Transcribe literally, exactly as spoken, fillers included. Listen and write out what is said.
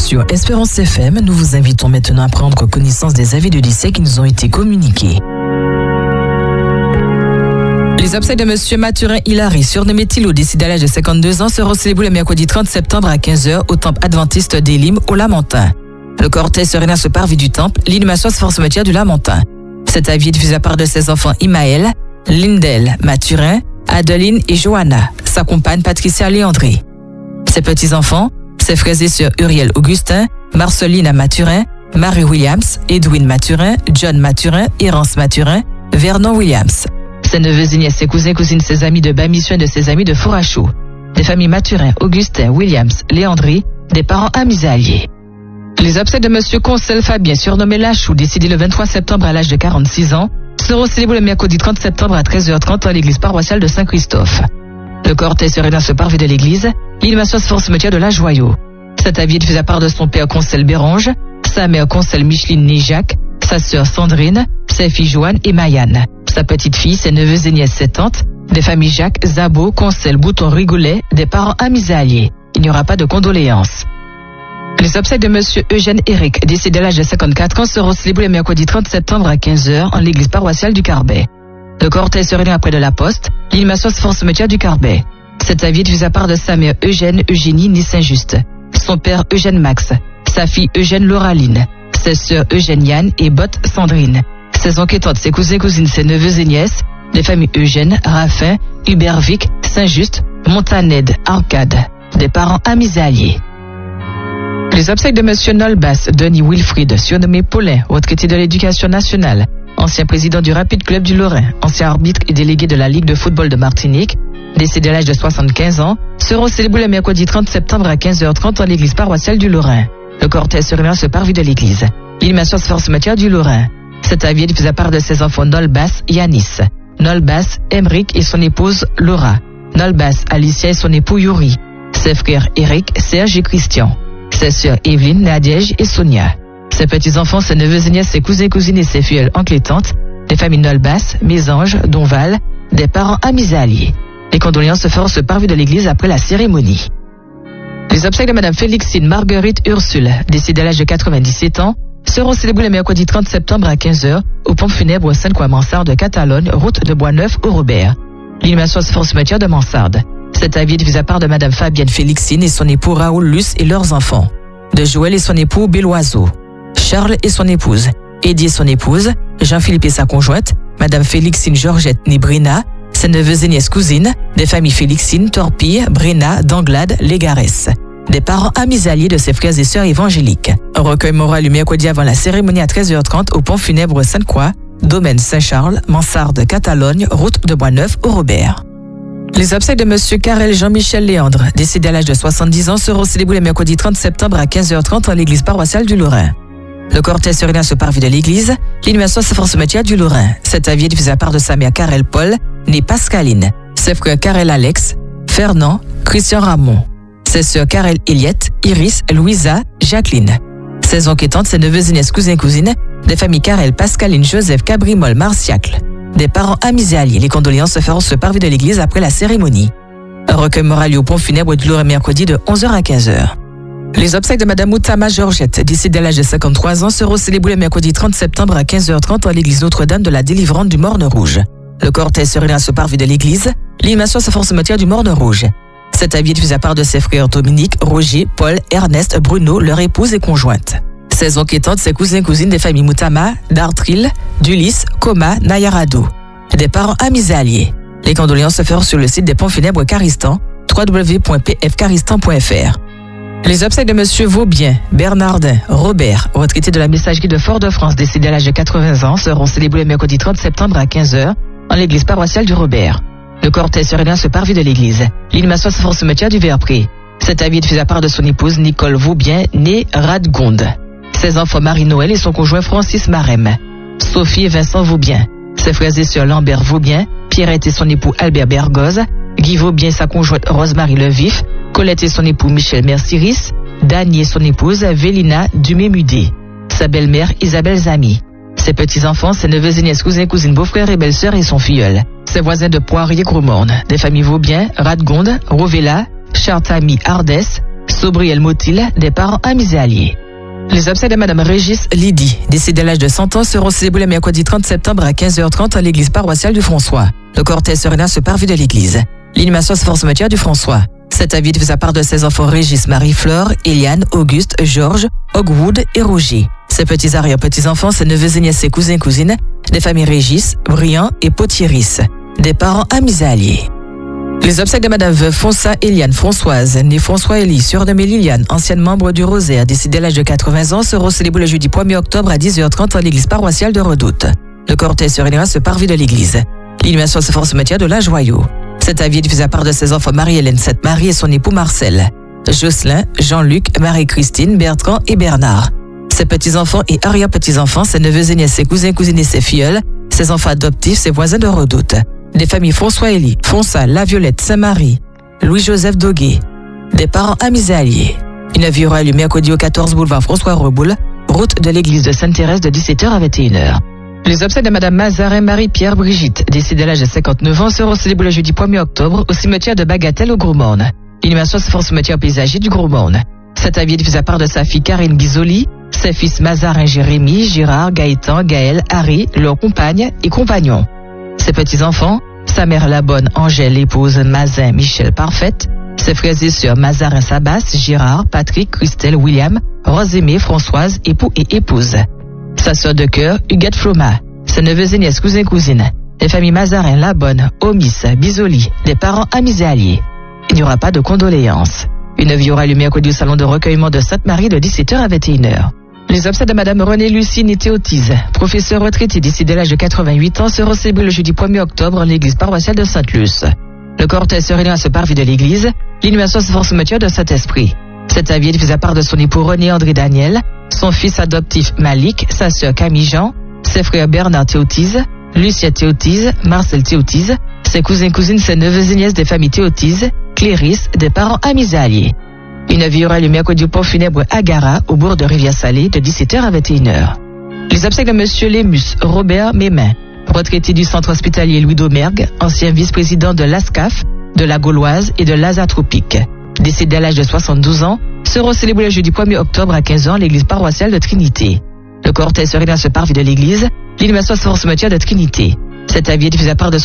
Sur Espérance F M, nous vous invitons maintenant à prendre connaissance des avis de décès qui nous ont été communiqués. Les obsèques de Monsieur Mathurin Hilary, surnommé Thilo, décédé à l'âge de cinquante-deux ans, seront célébrés le mercredi trente septembre à quinze heures au temple adventiste d'Élim, au Lamentin. Le cortège se réunit à ce parvis du temple, l'inhumation se fera au cimetière du Lamentin. Cet avis est diffusé à part de ses enfants Imaël, Lindel, Mathurin, Adeline et Johanna, sa compagne Patricia Léandré. Ses petits-enfants, ses frères et sœurs Uriel Augustin, Marceline Mathurin, Marie Williams, Edwin Mathurin, John Mathurin, Erance Mathurin, Vernon Williams. Ses neveux et nièces, ses cousins, cousines, ses amis de Bas-Mission et de ses amis de Fourachou. Des familles Mathurin, Augustin, Williams, Léandry, des parents amis et alliés. Les obsèques de Monsieur Concel Fabien, surnommé Lachou, décédé le vingt-trois septembre à l'âge de quarante-six ans, seront célébrés le mercredi trente septembre à treize heures trente à l'église paroissiale de Saint-Christophe. Le cortège se réunit à ce parvis de l'église, l'inhumation se fera au cimetière de la Joyau. Cet avis est diffusé à part de son père Concel Bérange, sa mère Concel Micheline Néjac, sa sœur Sandrine, ses filles Joanne et Mayane, sa petite-fille, ses neveux et nièces, ses tantes, des familles Jacques, Zabo, Concel, Bouton, Rigoulet, des parents amis et alliés. Il n'y aura pas de condoléances. Les obsèques de Monsieur Eugène Éric, décédé à l'âge de cinquante-quatre ans, seront célébrés le mercredi trente septembre à quinze heures en l'église paroissiale du Carbet. Le cortège se réunit après de la Poste, l'inhumation se fera au cimetière du Carbet. Cet avis est diffusé à part de sa mère Eugène Eugénie née Saint-Just, son père Eugène Max, sa fille Eugène Lauraline, ses sœurs Eugène Yann et Botte Sandrine, ses oncles et tantes, ses cousins et cousines, ses neveux et nièces, les familles Eugène, Raffin, Hubervic, Saint-Just, Montanède, Arcade, des parents amis et alliés. Les obsèques de Monsieur Nolbas, Denis Wilfried, surnommé Paulin, retraité de l'Éducation nationale, ancien président du Rapide Club du Lorrain, ancien arbitre et délégué de la Ligue de football de Martinique, décédé à l'âge de soixante-quinze ans, seront célébrés le mercredi trente septembre à quinze heures trente dans l'église paroissiale du Lorrain. Le cortège se réunit à ce parvis de l'église. L'inhumation se fera au cimetière du Lorrain. Cet avis est diffusé à part de ses enfants Nolbas Yanis, Nolbas Emric et son épouse Laura, Nolbas Alicia et son époux Yuri, ses frères Eric, Serge et Christian, ses sœurs Evelyne, Nadège et Sonia, ses petits-enfants, ses neveux et nièces, ses cousins et cousines et ses filleul oncles et tantes, des familles Nolbas, Mésange, Donval, des parents amis et alliés. Les condoléances se feront ce parvis de l'église après la cérémonie. Les obsèques de Madame Félixine Marguerite Ursule, décédée à l'âge de quatre-vingt-dix-sept ans, seront célébrés le mercredi trente septembre à quinze heures au pompe funèbre Sainte-Croix-Mansarde de Catalogne, route de Boisneuf au Robert. L'inhumation se fera au cimetière de Mansarde. Cet avis est diffusé à part de Madame Fabienne Félixine et son époux Raoul Luce et leurs enfants, de Joël et son époux Béloiseau, Charles et son épouse, Eddie et son épouse, Jean-Philippe et sa conjointe, Madame Félixine Georgette Nébrina, ses neveux et nièces cousines, des familles Félixine, Torpille, Bréna, Danglade, Légarès, des parents amis alliés de ses frères et sœurs évangéliques. Un recueil moral le mercredi avant la cérémonie à treize heures trente au pont funèbre Sainte-Croix, domaine Saint-Charles, Mansarde, Catalogne, route de Boisneuf au Robert. Les obsèques de Monsieur Carrel Jean-Michel Léandre, décédé à l'âge de soixante-dix ans, seront célébrés le mercredi trente septembre à quinze heures trente en l'église paroissiale du Lorrain. Le cortège se réunit à ce parvis de l'église, l'inhumation se fera au cimetière du Lorrain. Cet avis est diffusé à part de sa mère Carrel Paul, née Pascaline, ses frères Carrel Alex, Fernand, Christian Ramon, ses sœurs Carrel Eliette, Iris, Louisa, Jacqueline, ses oncles et tantes, ses neveux et nièces, cousins et cousines, des familles Carrel, Pascaline, Joseph, Cabrimol, Marciacle, des parents amis et alliés. Les condoléances se feront sur le parvis de l'église après la cérémonie. Un recueil moral au pont funèbre du Lorrain mercredi de onze heures à quinze heures. Les obsèques de Madame Moutama Georgette, décédée à l'âge de cinquante-trois ans, seront célébrées le mercredi trente septembre à quinze heures trente à l'église Notre-Dame de la Délivrante du Morne Rouge. Le cortège se réunit à ce parvis de l'église. L'inhumation se fera au cimetière du Morne Rouge. Cet avis est diffusé à part de ses frères Dominique, Roger, Paul, Ernest, Bruno, leur épouse et conjointe. Ses oncles et tantes, ses cousins et cousines des familles Moutama, Dartril, Dulis, Coma, Nayarado, des parents amis et alliés. Les condoléances se feront sur le site des ponts funèbres Caristan, w w w point p f caristan point f r. Les obsèques de Monsieur Vaubien, Bernardin, Robert, retraité de la messagerie de Fort-de-France, décédé à l'âge de quatre-vingts ans, seront célébrés le mercredi trente septembre à quinze heures en l'église paroissiale du Robert. Le cortège se réunit à ce parvis de l'église. L'inhumation se fera au cimetière du Verpré. Cet avis est diffusé à part de son épouse Nicole Vaubien, née Radgonde, ses enfants Marie-Noël et son conjoint Francis Marem, Sophie et Vincent Vaubien, ses frères et sœurs Lambert Vaubien, Pierrette et son époux Albert Bergoz, Guy Vaubien et sa conjointe Rosemary Levif, Colette et son époux Michel Merciris, Dany et son épouse Vélina Dumé-Mudé, sa belle-mère Isabelle Zamy, ses petits-enfants, ses neveux et nièces, cousins, cousines, beaux-frères et belles-sœurs et son filleul, ses voisins de Poirier-Gromorne, des familles Vaubien, Radgonde, Rovella, Chartamy, Ardès, Sobriel Motil, des parents amis et alliés. Les obsèques de Madame Régis Lydie, décédée à l'âge de cent ans, seront célébrées le mercredi trente septembre à quinze heures trente à l'église paroissiale du François. Le cortège sera ce parvis de l'église. L'inhumation se force matière du François. Cet avis faisait à part de ses enfants Régis, Marie-Flore, Eliane, Auguste, Georges, Hogwood et Roger. Ses petits arrière-petits-enfants, ses neveux et nièces, ses cousins et cousines, des familles Régis, Briand et Potieris, des parents amis et alliés. Les obsèques de Madame Veuve Fonsa Eliane Françoise, née François Elie, surnommée Liliane, ancienne membre du Rosaire, décédée à l'âge de quatre-vingts ans, seront célébrées le jeudi premier octobre à dix heures trente à l'église paroissiale de Redoute. Le cortège se réunira ce parvis de l'église. L'inhumation se force matière de la Joyau. Cet avis est diffusé à part de ses enfants Marie-Hélène Sainte-Marie et son époux Marcel, Jocelyn, Jean-Luc, Marie-Christine, Bertrand et Bernard. Ses petits-enfants et arrière-petits-enfants, ses neveux et nièces, ses cousins, cousines et ses filleuls, ses enfants adoptifs, ses voisins de Redoute. Des familles François Elie, Fonsa, La Violette, Saint-Marie, Louis-Joseph Doguet. Des parents amis et alliés. Une vie aura lieu mercredi au quatorze boulevard François Reboul, route de l'église de Sainte-Thérèse de dix-sept heures à vingt et une heures. Les obsèques de Madame Mazarin Marie-Pierre Brigitte, décédée à l'âge de cinquante-neuf ans, seront célébrées le jeudi premier octobre au cimetière de Bagatelle au Gros-Morne. L'inhumation se fait au cimetière paysager du Gros-Morne. Cet avis est diffusé à part de sa fille Karine Guizoli, ses fils Mazarin Jérémy, Girard, Gaëtan, Gaël, Harry, leurs compagnes et compagnons. Ses petits-enfants, sa mère la bonne Angèle, épouse Mazin Michel Parfaite, ses frères et sœurs Mazarin Sabas, Girard, Patrick, Christelle, William, Rosémée, Françoise, époux et épouse. Sa sœur de cœur, Huguette Floma, ses neveux et nièces, cousins et cousines, les familles Mazarin, La Bonne, Omis, Bisoli, des parents amis et alliés. Il n'y aura pas de condoléances. Une vie aura lieu mercredi au salon de recueillement de Sainte-Marie de dix-sept heures à vingt et une heures. Les obsèques de Madame Renée Lucine et Théotise, professeure retraitée décédée à l'âge de quatre-vingt-huit ans, seront célébrées le jeudi premier octobre à l'église paroissiale de Sainte-Luce. Le cortège se réunit à ce parvis de l'église, l'inhumation se force matière de Saint-Esprit. Cet avis est diffusé à part de son époux René André Daniel, son fils adoptif Malik, sa sœur Camille Jean, ses frères Bernard Théotise, Lucien Théotise, Marcel Théotise, ses cousins et cousines, ses neveux et nièces des familles Théotise, Cléris, des parents amis et alliés. Une vie aura lieu mercredi au pont funèbre à Gara, au bourg de Rivière-Salée, de dix-sept heures à vingt et une heures. Les obsèques de Monsieur Lémus, Robert Mémin, retraité du centre hospitalier Louis Domergue, ancien vice-président de l'A S C A F, de la Gauloise et de l'Azatropique, décédé à l'âge de soixante-douze ans, seront célébrés le jeudi premier octobre à quinze heures à l'église paroissiale de Trinité. Le cortège serait dans ce parvis de l'église, l'inhumation se force matière de Trinité. Cet avis est diffusé à part de